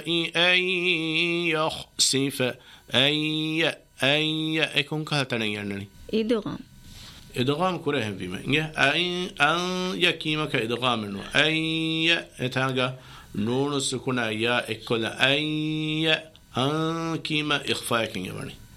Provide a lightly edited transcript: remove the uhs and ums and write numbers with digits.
أي يخسف أي يكون كهتنيرني إدغام كرهم فيما أن يكيم كإدغام إنه أي تاجا نون السكون يا إكل أي أن كيما إخفاء كيني